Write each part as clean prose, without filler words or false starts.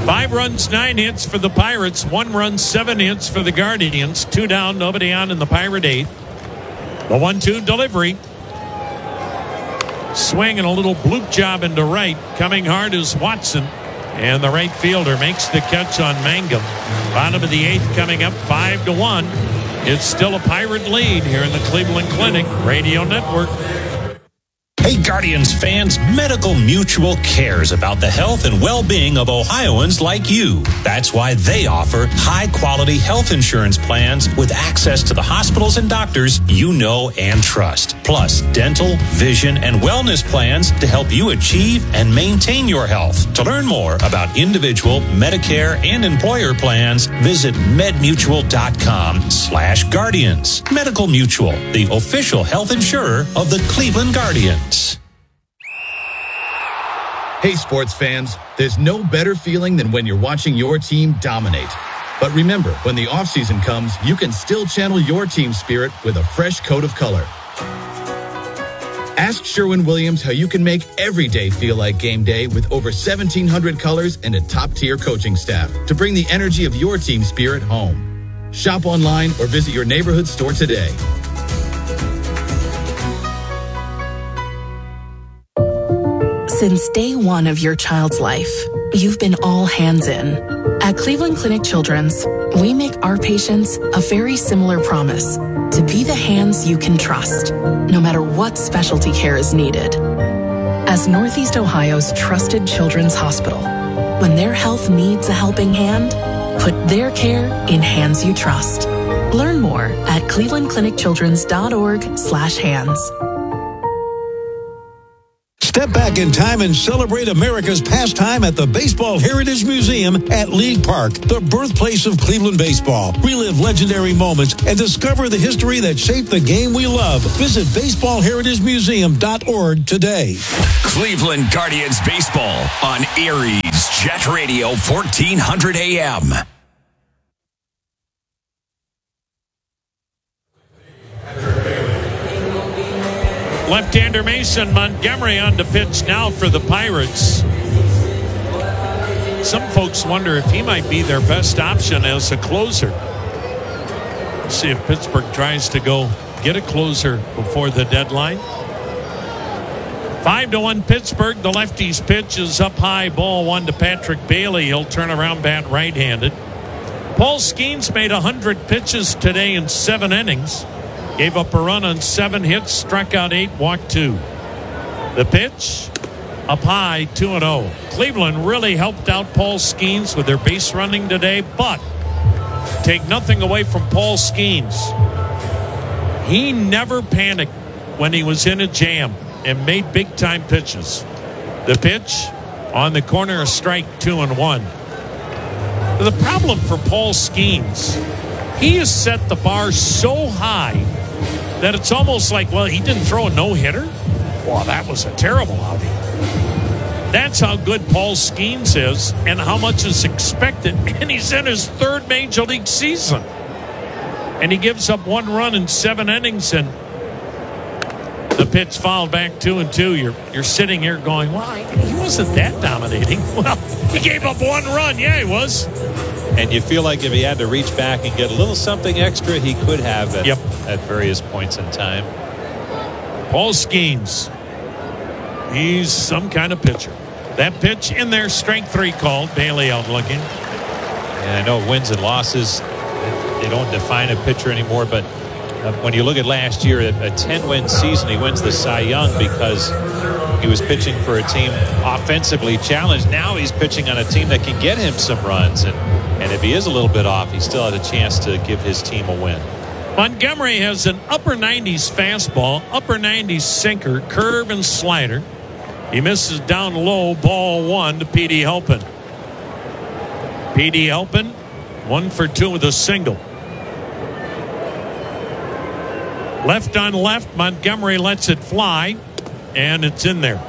5 runs, 9 hits for the Pirates. 1 run, 7 hits for the Guardians. 2 down, nobody on in the Pirate 8th. The 1-2 delivery. Swing and a little bloop job into right. Coming hard is Watson. And the right fielder makes the catch on Mangum. Bottom of the 8th coming up 5-1. It's still a Pirate lead here in the Cleveland Clinic Radio Network. Hey, Guardians fans, Medical Mutual cares about the health and well-being of Ohioans like you. That's why they offer high-quality health insurance plans with access to the hospitals and doctors you know and trust. Plus, dental, vision, and wellness plans to help you achieve and maintain your health. To learn more about individual, Medicare, and employer plans, visit medmutual.com/Guardians. Medical Mutual, the official health insurer of the Cleveland Guardians. Hey, sports fans, there's no better feeling than when you're watching your team dominate. But remember, when the offseason comes, you can still channel your team spirit with a fresh coat of color. Ask Sherwin-Williams how you can make every day feel like game day with over 1,700 colors and a top-tier coaching staff to bring the energy of your team spirit home. Shop online or visit your neighborhood store today. Since day one of your child's life, you've been all hands in. At Cleveland Clinic Children's, we make our patients a very similar promise to be the hands you can trust, no matter what specialty care is needed. As Northeast Ohio's trusted children's hospital, when their health needs a helping hand, put their care in hands you trust. Learn more at clevelandclinicchildrens.org/hands. Step back in time and celebrate America's pastime at the Baseball Heritage Museum at League Park, the birthplace of Cleveland baseball. Relive legendary moments and discover the history that shaped the game we love. Visit baseballheritagemuseum.org today. Cleveland Guardians baseball on Aries Jet Radio 1400 AM. Left-hander Mason Montgomery on the pitch now for the Pirates. Some folks wonder if he might be their best option as a closer. Let's see if Pittsburgh tries to go get a closer before the deadline. 5-1 Pittsburgh. The lefty's pitch is up high. Ball 1 to Patrick Bailey. He'll turn around, bat right-handed. Paul Skeens made 100 pitches today in 7 innings. Gave up a run on 7 hits, struck out 8, walked 2. The pitch, up high, 2-0. Cleveland really helped out Paul Skeens with their base running today, but take nothing away from Paul Skeens. He never panicked when he was in a jam and made big-time pitches. The pitch, on the corner, a strike, 2-1. The problem for Paul Skeens, he has set the bar so high that it's almost like, well, he didn't throw a no-hitter? Well, that was a terrible outing. That's how good Paul Skeens is and how much is expected. And he's in his 3rd major league season. And he gives up 1 run in 7 innings, and the pitch fouled back 2-2. You're sitting here going, well, he wasn't that dominating. Well, he gave up 1 run. Yeah, he was. And you feel like if he had to reach back and get a little something extra, he could have at various points in time. Paul Skeens. He's some kind of pitcher. That pitch in there, strike 3 called. Bailey out looking. And I know wins and losses, they don't define a pitcher anymore, but when you look at last year, a 10-win season, he wins the Cy Young because he was pitching for a team offensively challenged. Now he's pitching on a team that can get him some runs. And if he is a little bit off, he still had a chance to give his team a win. Montgomery has an upper 90s fastball, upper 90s sinker, curve, and slider. He misses down low, ball 1 to Petey Halpin. Petey Halpin, 1 for 2 with a single. Left on left, Montgomery lets it fly, and it's in there.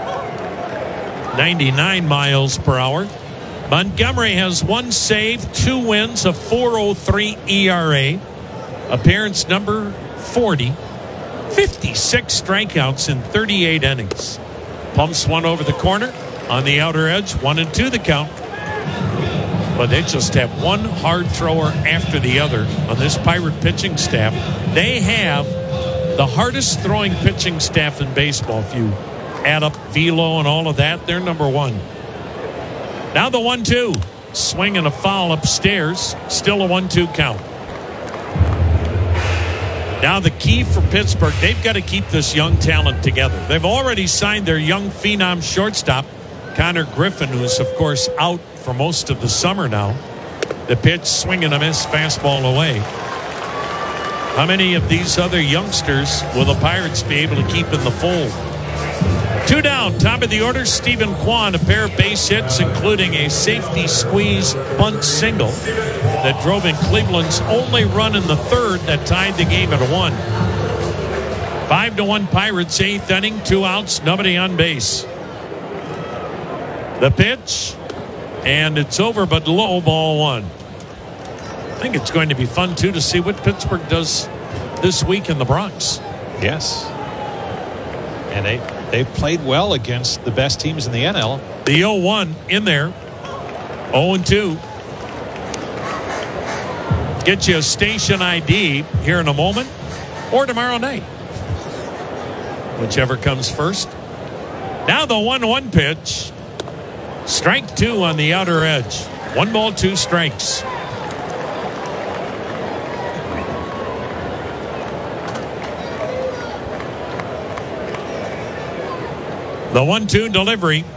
99 miles per hour. Montgomery has 1 save, 2 wins, a 4.03 ERA. Appearance number 40. 56 strikeouts in 38 innings. Pumps 1 over the corner. On the outer edge, 1-2 the count. But they just have one hard thrower after the other on this Pirate pitching staff. They have the hardest throwing pitching staff in baseball. If you add up velo and all of that, they're number one. Now the 1-2. Swing and a foul upstairs. Still a 1-2 count. Now the key for Pittsburgh, they've got to keep this young talent together. They've already signed their young phenom shortstop, Connor Griffin, who's, of course, out for most of the summer now. The pitch, swing and a miss, fastball away. How many of these other youngsters will the Pirates be able to keep in the fold? 2 down, top of the order, Stephen Kwan, a pair of base hits, including a safety squeeze bunt single that drove in Cleveland's only run in the third that tied the game at 1. 5-1 Pirates, 8th inning, 2 outs, nobody on base. The pitch, and it's over, but low, ball 1. I think it's going to be fun, too, to see what Pittsburgh does this week in the Bronx. Yes. And they've played well against the best teams in the NL. The 0-1 in there. 0-2. Get you a station ID here in a moment or tomorrow night. Whichever comes first. Now the 1-1 pitch. Strike 2 on the outer edge. 1 ball, 2 strikes. The 1-2 delivery.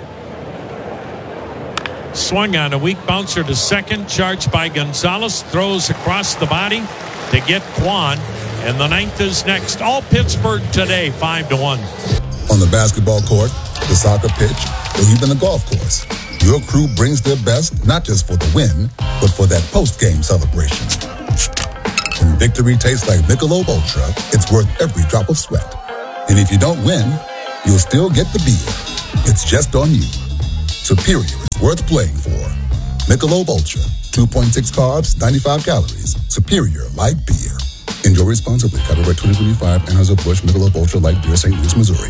Swung on a weak bouncer to second. Charged by Gonzalez. Throws across the body to get Kwan. And the 9th is next. All Pittsburgh today, 5-1. On the basketball court, the soccer pitch, or even the golf course, your crew brings their best not just for the win, but for that post-game celebration. When victory tastes like Michelob Ultra, it's worth every drop of sweat. And if you don't win, you'll still get the beer. It's just on you. Superior is worth playing for. Michelob Ultra, 2.6 carbs, 95 calories. Superior light beer. Enjoy responsibly. Copyright 2025, Anheuser-Busch Michelob Ultra Light Beer, St. Louis, Missouri.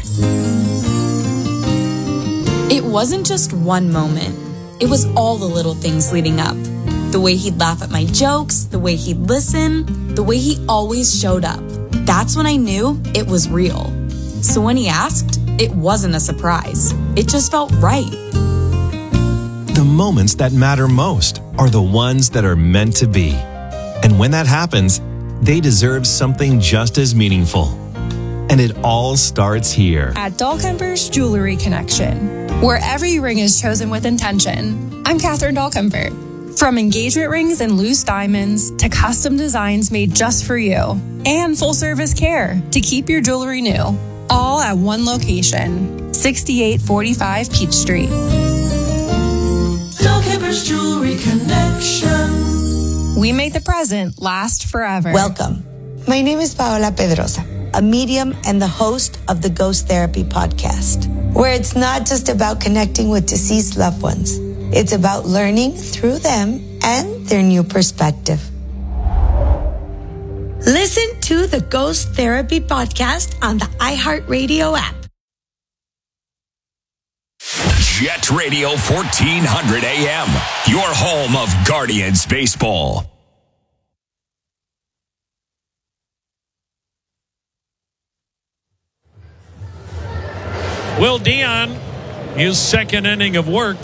It wasn't just one moment. It was all the little things leading up. The way he'd laugh at my jokes, the way he'd listen, the way he always showed up. That's when I knew it was real. So when he asked, it wasn't a surprise. It just felt right. The moments that matter most are the ones that are meant to be. And when that happens, they deserve something just as meaningful. And it all starts here. At Dahlkemper's Jewelry Connection, where every ring is chosen with intention. I'm Catherine Dahlkemper. From engagement rings and loose diamonds to custom designs made just for you. And full-service care to keep your jewelry new. All at one location, 6845 Peach Street. Dahlkemper's Jewelry Connection. We make the present last forever. Welcome. My name is Paola Pedrosa, a medium and the host of the Ghost Therapy podcast, where it's not just about connecting with deceased loved ones. It's about learning through them and their new perspective. Listen to the Ghost Therapy podcast on the iHeartRadio app. Jet Radio 1400 AM, your home of Guardians baseball. Will Dion, his second inning of work.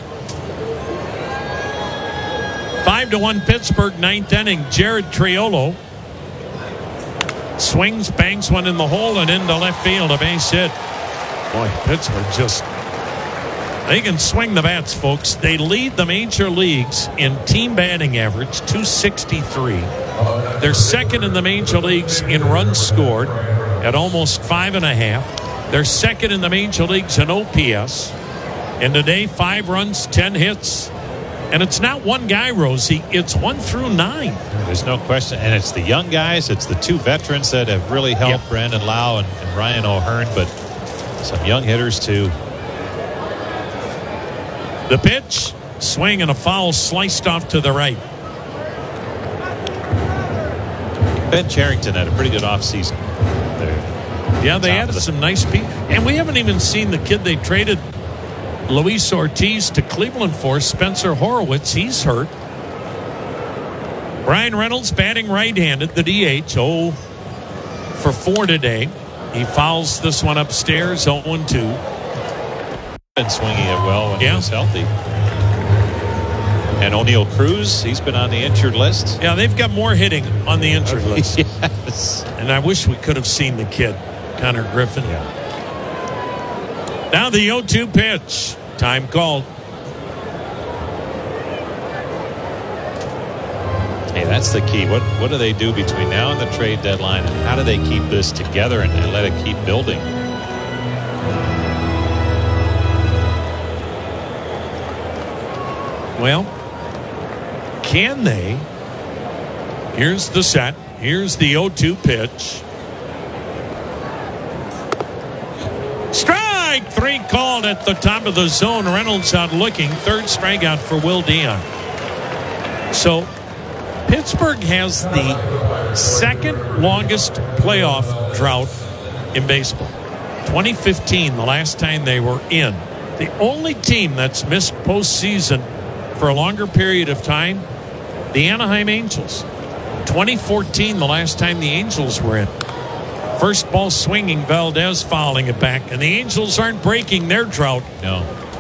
5-1 Pittsburgh, 9th inning. Jared Triolo swings, bangs one in the hole and into left field, a base hit. Boy, Pittsburgh just, they can swing the bats, folks. They lead the major leagues in team batting average, 263. They're second in the major leagues in runs scored at almost 5.5. They're second in the major leagues in OPS. And today, 5 runs, 10 hits. And it's not one guy, Rosie. It's 1 through 9. There's no question. And it's the young guys. It's the 2 veterans that have really helped, Brandon Lau and Ryan O'Hearn. But some young hitters, too. The pitch, swing and a foul sliced off to the right. Ben Cherington had a pretty good offseason. Yeah, they added some nice people. And we haven't even seen the kid they traded Luis Ortiz to Cleveland for Spencer Horowitz. He's hurt. Brian Reynolds batting right-handed, the DH, 0 for 4 today. He fouls this one upstairs, 0-2. Been swinging it well when he was healthy. And O'Neal Cruz, he's been on the injured list. Yeah, they've got more hitting on the injured list. Yes. And I wish we could have seen the kid, Connor Griffin. Yeah. Now the 0-2 pitch. Time called. Hey, that's the key. What do they do between now and the trade deadline? And how do they keep this together and let it keep building? Well, can they? Here's the set. Here's the 0-2 pitch. Strike 3 called at the top of the zone. Reynolds out looking. Third strikeout for Will Dion. So Pittsburgh has the second longest playoff drought in baseball. 2015, the last time they were in. The only team that's missed postseason for a longer period of time, the Anaheim Angels. 2014, the last time the Angels were in. First ball swinging, Valdez fouling it back, and the Angels aren't breaking their drought. No.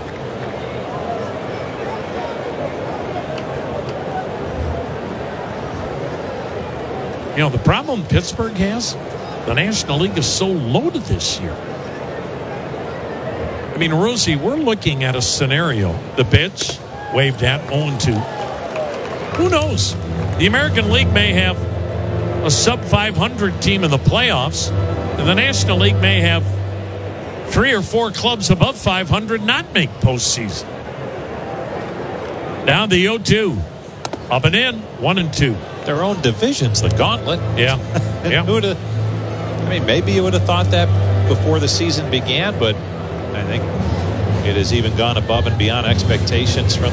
You know, the problem Pittsburgh has, the National League is so loaded this year. I mean, Rosie, we're looking at a scenario. The pitch, waved at 0-2. Who knows? The American League may have a sub-500 team in the playoffs, and the National League may have 3 or 4 clubs above 500 not make postseason. Down the 0-2. Up and in, 1-2. Their own divisions, the gauntlet. Yeah. Yeah. I mean, maybe you would have thought that before the season began, but I think it has even gone above and beyond expectations from